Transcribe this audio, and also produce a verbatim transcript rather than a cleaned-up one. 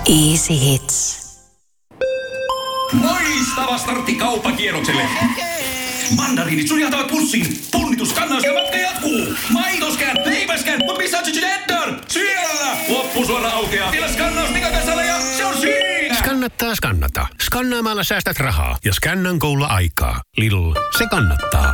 Easy Hits. Loistava startti kauppakierrokselle. Mandariinit sujahtavat pussiin. Punnitus, kannaus ja matka jatkuu. Maitoskään, leipäskään, mutta missä on Cheddar? Siellä! Loppusuora aukeaa. Vielä skannaus Nikakasalle ja se on siinä! Skannattaa skannata. Skannaamalla säästät rahaa ja skannaan koululla aikaa. Lidl, se kannattaa.